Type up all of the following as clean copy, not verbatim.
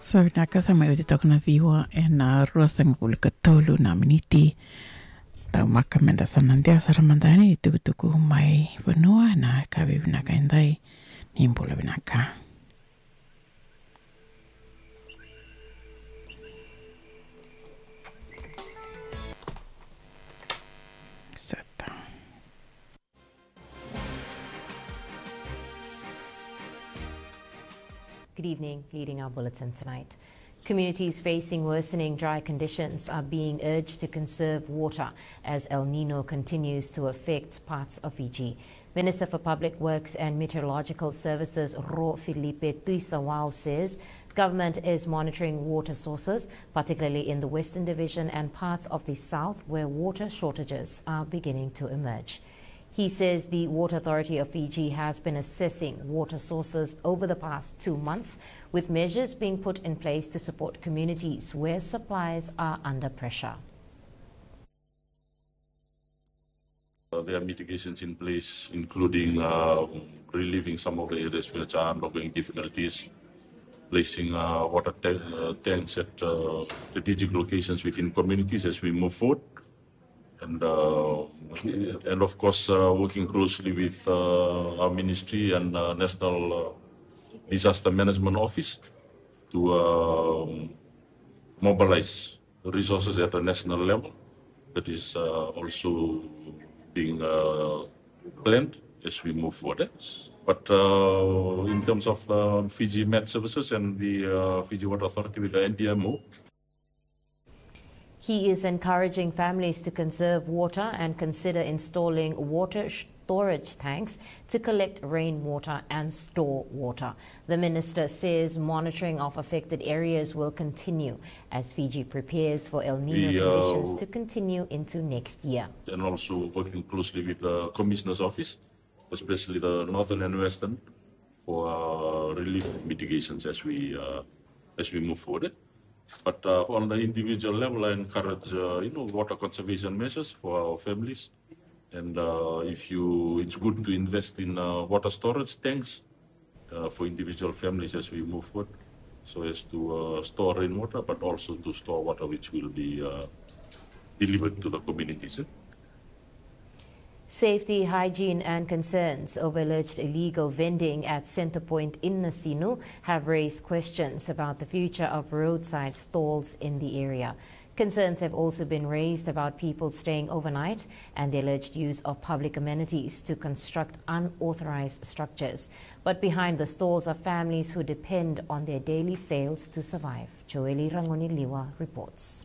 So nakasa mai uti tokna viwa e na ruasang kulika tolu na miniti tau maka menda sanandia saramandani ni tukutuku mai vanua na kavi vinaka indai ni mbula vinaka. Good evening. Leading our bulletin tonight. Communities facing worsening dry conditions are being urged to conserve water as El Nino continues to affect parts of Fiji. Minister for Public Works and Meteorological Services Ro Filipe Tuisawao says government is monitoring water sources, particularly in the Western Division and parts of the South where water shortages are beginning to emerge. He says the Water Authority of Fiji has been assessing water sources over the past 2 months, with measures being put in place to support communities where supplies are under pressure. There are mitigations in place, including relieving some of the areas which are undergoing difficulties, placing water tanks at strategic locations within communities as we move forward. And of course, working closely with our ministry and National Disaster Management Office to mobilize resources at a national level. That is also being planned as we move forward. But in terms of Fiji Met Services and the Fiji Water Authority with the NDMO, he is encouraging families to conserve water and consider installing water storage tanks to collect rainwater and store water. The minister says monitoring of affected areas will continue as Fiji prepares for El Nino conditions to continue into next year. And also working closely with the Commissioner's Office, especially the Northern and Western, for relief mitigations as we move forward. But on the individual level, I encourage water conservation measures for our families, and it's good to invest in water storage tanks for individual families as we move forward, so as to store rainwater, but also to store water which will be delivered to the communities. Safety, hygiene and concerns over alleged illegal vending at Centrepoint in Nasinu have raised questions about the future of roadside stalls in the area. Concerns have also been raised about people staying overnight and the alleged use of public amenities to construct unauthorized structures. But behind the stalls are families who depend on their daily sales to survive. Joeli Rangoniliwa reports.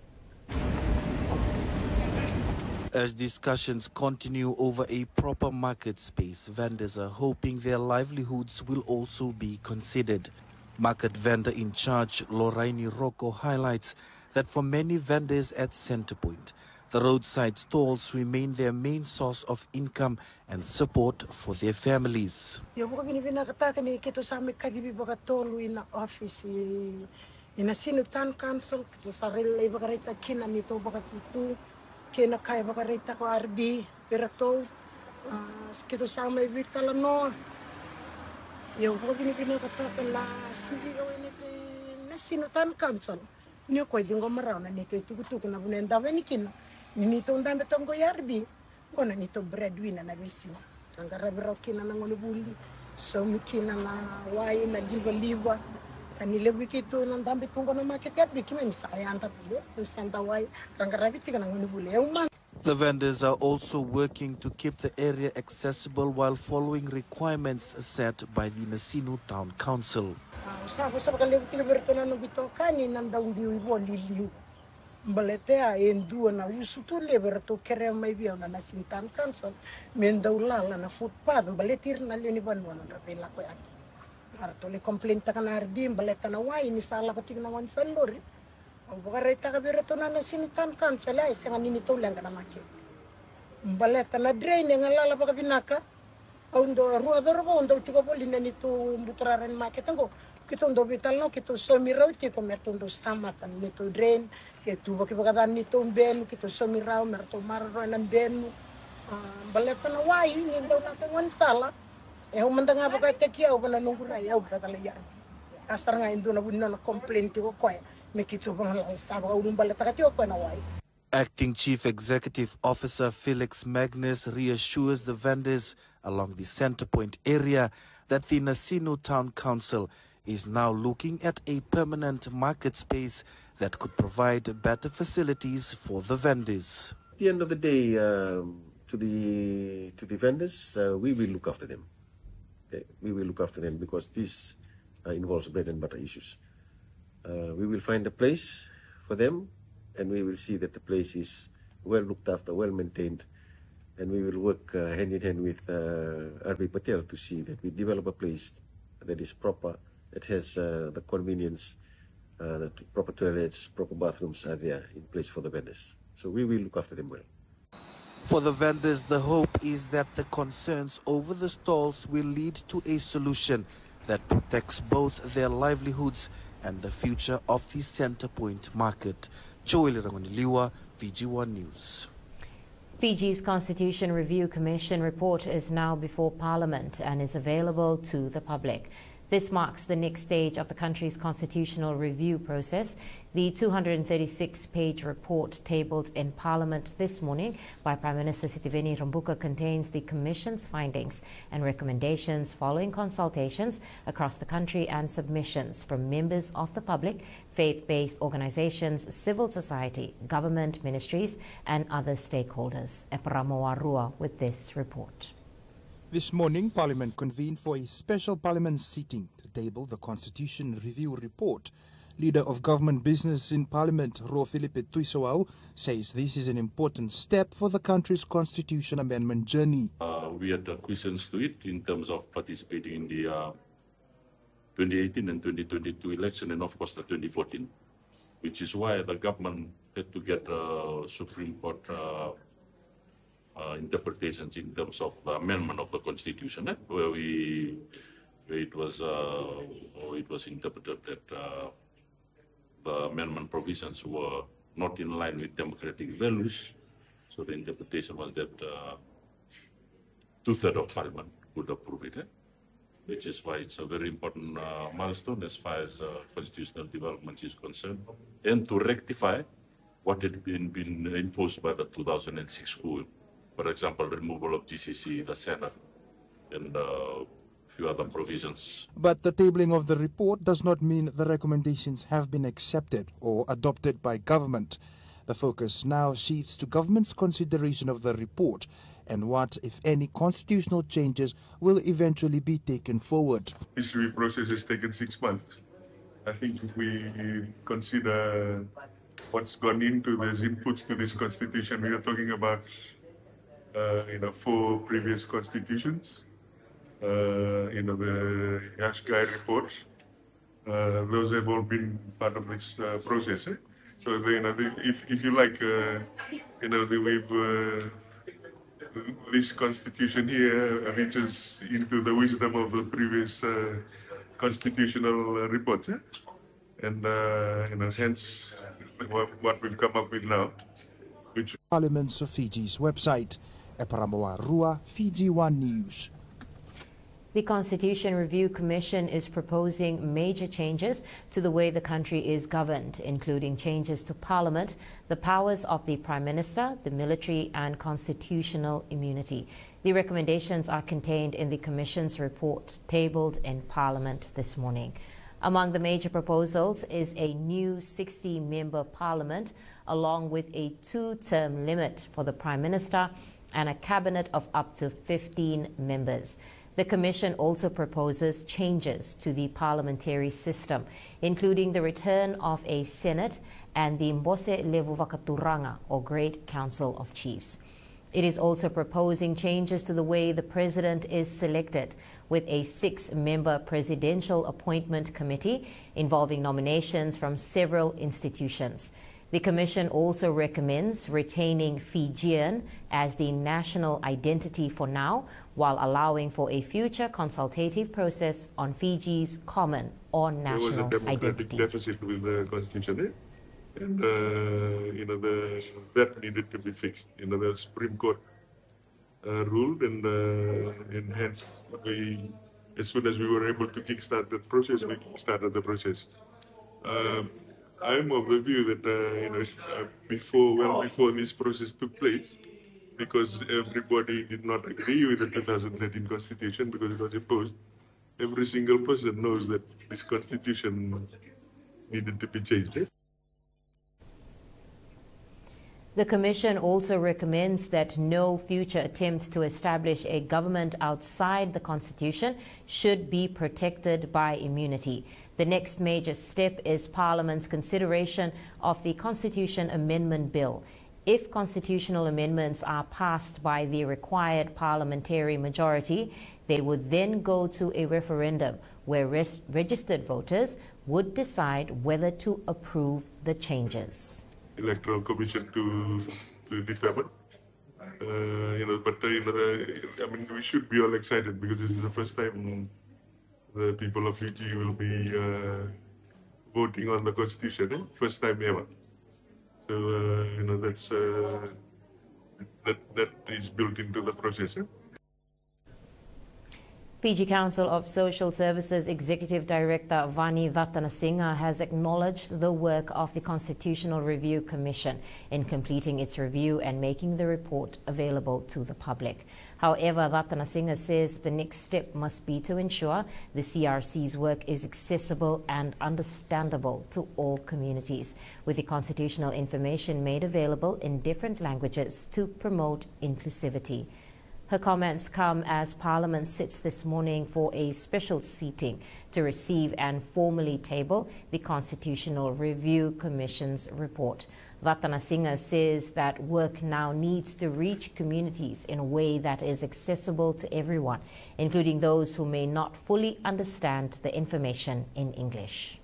As discussions continue over a proper market space, vendors are hoping their livelihoods will also be considered. Market vendor in charge, Loraini Rocco, highlights that for many vendors at Centrepoint, the roadside stalls remain their main source of income and support for their families. Kena kai bakarita ko RB perato kita sama vitala no yo ko bini kata la CEO ini ke Nasinu Town Council ni ko dingo marana ni ke tuku na bunenda venikin ni to ndambe tongo RB kona ni to breadwinner na bisi angara brokina na ngoni buli so mikina na wai na liva ani lewi kitu na ndambe tungo na market RB kima misaya anta tulo nsanda wai angara bitika na ngoni buli e The vendors are also working to keep the area accessible while following requirements set by the Nasinu Town Council. Bakarita ka birato na Nasinu Town Council ay sa nini to lang kana make. Baleta na drain nga lala pa binaka. Aundo rua dorbo undo tiko bolina nito butraran make tango. Kito ndo vital no kito somirau tiko mertondo sama kan nito drain kito bakibagadan nito ben kito somirau merto marro nan ben. Baleta na wai ni ndo na kan sala. E humanda nga ba ka tekia o na nungura ya o ka tala yar. Asar nga indo na bunna na complaint ko koy. Mekito bang sabaga unumbala takatio ko na wai. Acting Chief Executive Officer Felix Magnus reassures the vendors along the Centrepoint area that the Nasino Town Council is now looking at a permanent market space that could provide better facilities for the vendors. At the end of the day, to the vendors, we will look after them. Okay? We will look after them because this involves bread and butter issues. We will find a place for them, and we will see that the place is well looked after, well maintained, and we will work hand in hand with RB Patel to see that we develop a place that is proper, that has the convenience, the proper toilets, proper bathrooms are there in place for the vendors. So we will look after them well. For the vendors, the hope is that the concerns over the stalls will lead to a solution that protects both their livelihoods and the future of the Centrepoint market. Joel Rangoniliwa, VG1 News. Fiji's Constitution Review Commission report is now before Parliament and is available to the public. This marks the next stage of the country's constitutional review process. The 236-page report tabled in Parliament this morning by Prime Minister Sitiveni Rabuka contains the Commission's findings and recommendations following consultations across the country and submissions from members of the public, faith-based organizations, civil society, government ministries, and other stakeholders. Eparamoa Rua with this report. This morning, Parliament convened for a special Parliament sitting to table the Constitution Review Report. Leader of Government Business in Parliament, Ro Filipe Tuisawau, says this is an important step for the country's constitution amendment journey. We had questions to it in terms of participating in the 2018 and 2022 election, and of course the 2014, which is why the government had to get Supreme Court interpretations in terms of the amendment of the Constitution, where it was interpreted that the amendment provisions were not in line with democratic values. So the interpretation was that two-thirds of Parliament would approve it, which is why it's a very important milestone as far as constitutional development is concerned, and to rectify what had been imposed by the 2006 coup. For example, removal of GCC, the Senate, and a few other provisions. But the tabling of the report does not mean the recommendations have been accepted or adopted by government. The focus now shifts to government's consideration of the report and what, if any, constitutional changes will eventually be taken forward. This review process has taken 6 months. I think if we consider what's gone into these inputs to this constitution, we are talking about 4 previous constitutions, the Yashkai reports, those have all been part of this process. So, if you like, this constitution here reaches into the wisdom of the previous constitutional reports, and hence what we've come up with now, which Parliament's of Fiji's website. Eparamoa Rua, VG1 News. The Constitution Review Commission is proposing major changes to the way the country is governed, including changes to Parliament, the powers of the Prime Minister, the military, and constitutional immunity. The recommendations are contained in the Commission's report tabled in Parliament this morning. Among the major proposals is a new 60-member Parliament, along with a 2-term limit for the Prime Minister and a cabinet of up to 15 members. The Commission also proposes changes to the parliamentary system, including the return of a Senate and the Mbose Levu Vakaturanga, or Great Council of Chiefs. It is also proposing changes to the way the President is selected, with a 6-member Presidential Appointment Committee involving nominations from several institutions. The Commission also recommends retaining Fijian as the national identity for now, while allowing for a future consultative process on Fiji's common or national there was a democratic identity. deficit with the constitution, and that needed to be fixed. The Supreme Court ruled, and hence we as soon as we were able to kickstart the process, we kickstarted the process. I'm of the view that before this process took place, because everybody did not agree with the 2013 constitution because it was imposed, every single person knows that this constitution needed to be changed. The Commission also recommends that no future attempt to establish a government outside the Constitution should be protected by immunity. The next major step is Parliament's consideration of the Constitution Amendment Bill. If constitutional amendments are passed by the required parliamentary majority, they would then go to a referendum where registered voters would decide whether to approve the changes. Electoral Commission to determine. We should be all excited because this is the first time the people of Fiji will be voting on the Constitution, first time ever. So that is built into the process. Fiji Council of Social Services Executive Director Vani Vattanasinghe has acknowledged the work of the Constitutional Review Commission in completing its review and making the report available to the public. However, Vattanasinghe says the next step must be to ensure the CRC's work is accessible and understandable to all communities, with the constitutional information made available in different languages to promote inclusivity. Her comments come as Parliament sits this morning for a special seating to receive and formally table the Constitutional Review Commission's report. Vattanasinghe says that work now needs to reach communities in a way that is accessible to everyone, including those who may not fully understand the information in English.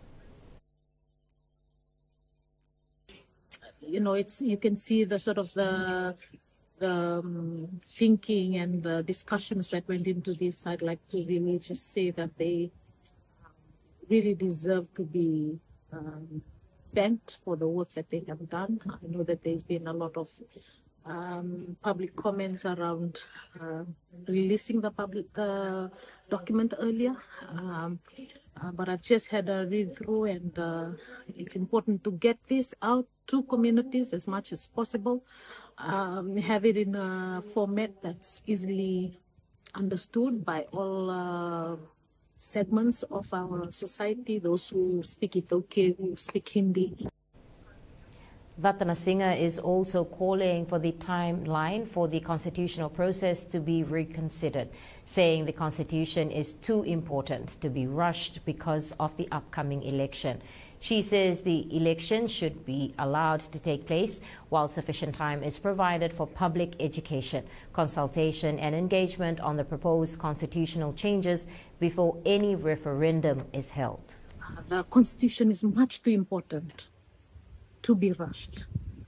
You can see the sort of the thinking and the discussions that went into this. I'd like to really just say that they really deserve to be thanked for the work that they have done. I know that there's been a lot of public comments around releasing the document earlier, but I've just had a read through, and it's important to get this out to communities as much as possible. Have it in a format that's easily understood by all segments of our society, those who speak Itoke, who speak Hindi. Vattanasinghe is also calling for the timeline for the constitutional process to be reconsidered, saying the constitution is too important to be rushed because of the upcoming election. She says the election should be allowed to take place while sufficient time is provided for public education, consultation and engagement on the proposed constitutional changes before any referendum is held. The constitution is much too important to be rushed.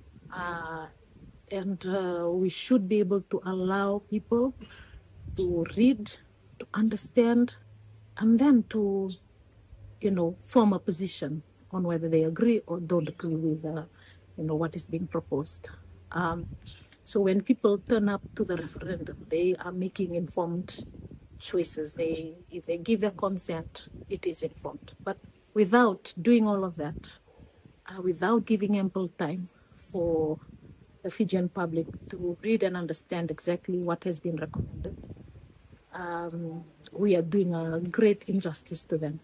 And we should be able to allow people to read, to understand, and then to, form a position on whether they agree or don't agree with, what is being proposed. So when people turn up to the referendum, they are making informed choices. If they give their consent, it is informed. But without doing all of that, without giving ample time for the Fijian public to read and understand exactly what has been recommended, we are doing a great injustice to them.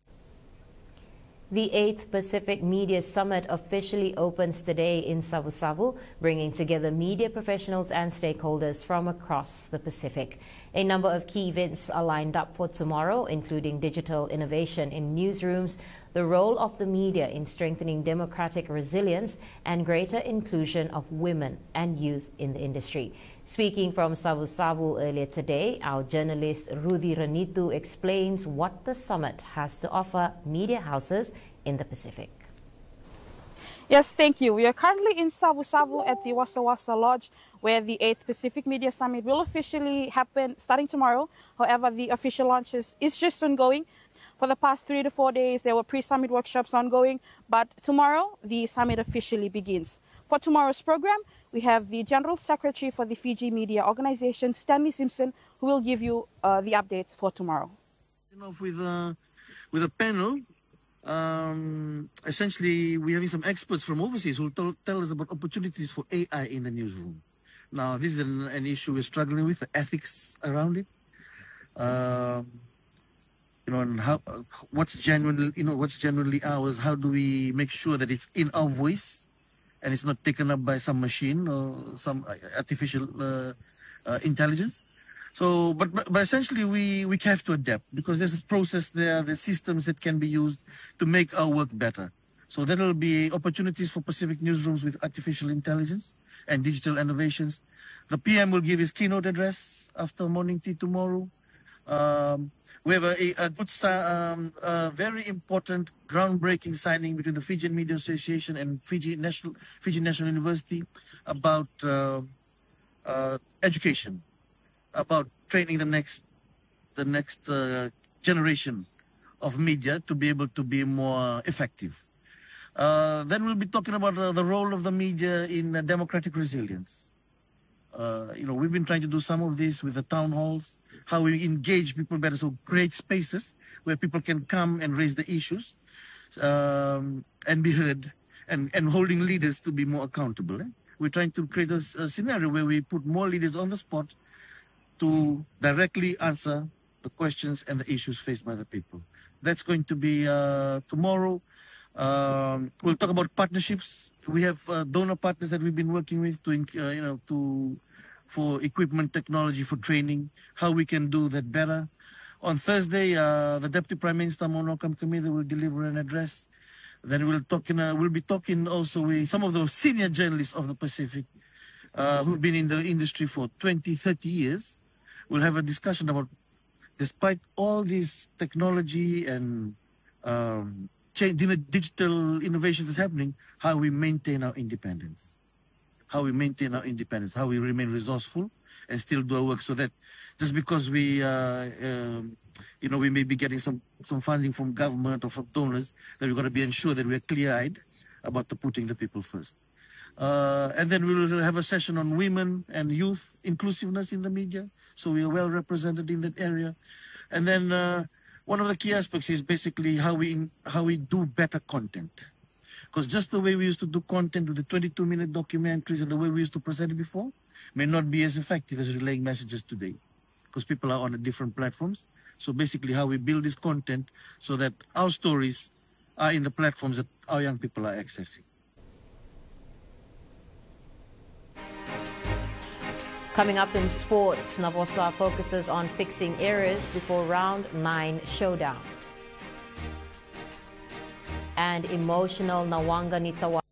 The 8th Pacific Media Summit officially opens today in Savu-Savu, bringing together media professionals and stakeholders from across the Pacific. A number of key events are lined up for tomorrow, including digital innovation in newsrooms, the role of the media in strengthening democratic resilience, and greater inclusion of women and youth in the industry. Speaking from Savu-Savu earlier today, our journalist Rudy Ranitu explains what the summit has to offer media houses in the Pacific. Yes, thank you. We are currently in Savu-Savu at the Wasa Wasa Lodge, where the 8th Pacific Media Summit will officially happen starting tomorrow. However, the official launch is just ongoing. For the past 3 to 4 days, there were pre-summit workshops ongoing, but tomorrow, the summit officially begins. For tomorrow's program, we have the General Secretary for the Fiji Media Organization, Stanley Simpson, who will give you the updates for tomorrow. Off with a panel. Essentially, we're having some experts from overseas who will tell us about opportunities for AI in the newsroom. Now, this is an issue we're struggling with, the ethics around it. And what's genuinely ours? How do we make sure that it's in our voice and it's not taken up by some machine or some artificial intelligence? So, but essentially we have to adapt because there's a process there, there's systems that can be used to make our work better. So there will be opportunities for Pacific newsrooms with artificial intelligence and digital innovations. The PM will give his keynote address after morning tea tomorrow. We have a good, very important groundbreaking signing between the Fijian Media Association and Fiji National University about education, about training the next generation of media to be able to be more effective. Then we'll be talking about the role of the media in democratic resilience. We've been trying to do some of this with the town halls, how we engage people better, so create spaces where people can come and raise the issues and be heard, and holding leaders to be more accountable. We're trying to create a scenario where we put more leaders on the spot to directly answer the questions and the issues faced by the people. That's going to be tomorrow. We'll talk about partnerships. We have donor partners that we've been working with for equipment, technology, for training, how we can do that better. On Thursday, the Deputy Prime Minister, Monokam Kamida, will deliver an address. Then we'll be talking also with some of the senior journalists of the Pacific who've been in the industry for 20, 30 years. We'll have a discussion about, despite all this technology and digital innovations that's happening, how we maintain our independence. How we remain resourceful and still do our work, so that just because we may be getting some funding from government or from donors, that we've got to be ensured that we're clear-eyed about putting the people first. And then we'll have a session on women and youth inclusiveness in the media, so we are well represented in that area. And then one of the key aspects is basically how we do better content. Because just the way we used to do content with the 22-minute documentaries and the way we used to present it before may not be as effective as relaying messages today, because people are on different platforms. So basically how we build this content so that our stories are in the platforms that our young people are accessing. Coming up in sports, Navosa focuses on fixing errors before round 9 showdown. And emotional Nawanga Nitawa